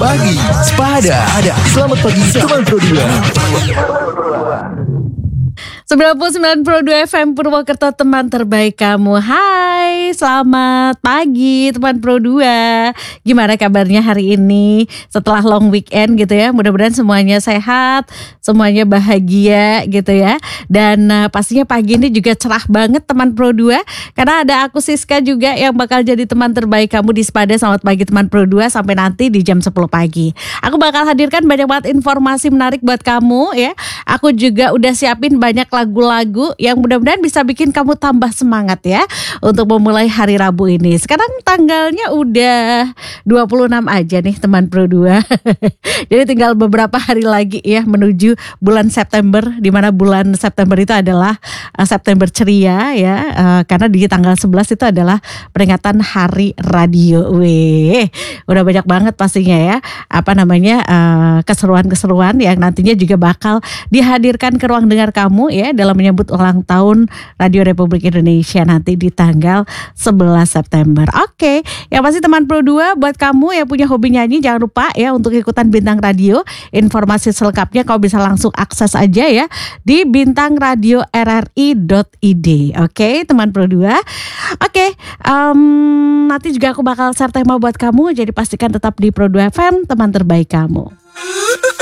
pagi, Sepada. Selamat pagi teman Pro 99.2 FM Purwokerto, teman terbaik kamu. Hai, selamat pagi teman Pro 2. Gimana kabarnya hari ini setelah long weekend gitu ya? Mudah-mudahan semuanya sehat, semuanya bahagia gitu ya. Dan pastinya pagi ini juga cerah banget teman Pro 2, karena ada aku Siska juga yang bakal jadi teman terbaik kamu di Sepada. Selamat pagi teman Pro 2 sampai nanti di jam 10 pagi. Aku bakal hadirkan banyak banget informasi menarik buat kamu ya. Aku juga udah siapin banyak lagu-lagu yang mudah-mudahan bisa bikin kamu tambah semangat ya untuk memulai hari Rabu ini. Sekarang tanggalnya udah 26 aja nih teman Pro 2. Jadi tinggal beberapa hari lagi ya menuju bulan September, di mana bulan September itu adalah September ceria ya, karena di tanggal 11 itu adalah peringatan Hari Radio. Weh, udah banyak banget pastinya ya, keseruan-keseruan yang nantinya juga bakal dihadirkan ke ruang dengar kamu ya dalam menyambut ulang tahun Radio Republik Indonesia nanti di tanggal 11 September. Oke, yang pasti teman Pro 2, buat kamu yang punya hobi nyanyi, jangan lupa ya untuk ikutan Bintang Radio. Informasi selengkapnya kau bisa langsung akses aja ya di bintangradioRRI.id. Oke, teman Pro 2. Oke, nanti juga aku bakal share tema buat kamu, jadi pastikan tetap di Pro 2 FM, teman terbaik kamu.